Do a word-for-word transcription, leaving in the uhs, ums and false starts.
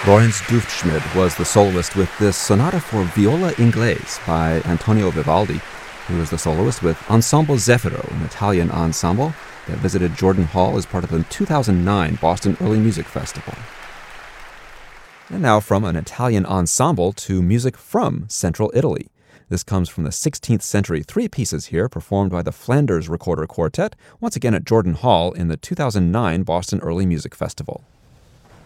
Lorenz Duftschmidt was the soloist with this Sonata for Viola Inglese by Antonio Vivaldi. He was the soloist with Ensemble Zeffiro, an Italian ensemble that visited Jordan Hall as part of the two thousand nine Boston Early Music Festival. And now from an Italian ensemble to music from Central Italy. This comes from the sixteenth century, three pieces here performed by the Flanders Recorder Quartet, once again at Jordan Hall in the two thousand nine Boston Early Music Festival.